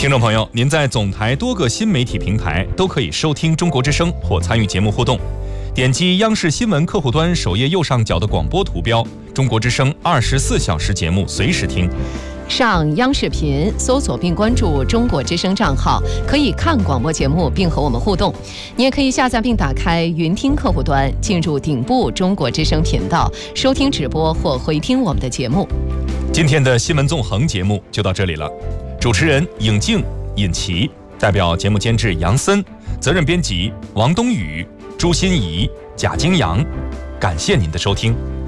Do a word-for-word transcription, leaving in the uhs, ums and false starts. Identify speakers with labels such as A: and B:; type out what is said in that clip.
A: 听众朋友，您在总台多个新媒体平台都可以收听中国之声或参与节目互动。点击央视新闻客户端首页右上角的广播图标，中国之声二十四小时节目随时听。
B: 上央视频搜索并关注中国之声账号，可以看广播节目并和我们互动。你也可以下载并打开云听客户端，进入顶部中国之声频道，收听直播或回听我们的节目。
A: 今天的新闻纵横节目就到这里了。主持人尹静、尹奇，代表节目监制杨森，责任编辑王冬雨、朱欣怡、贾京阳，感谢您的收听。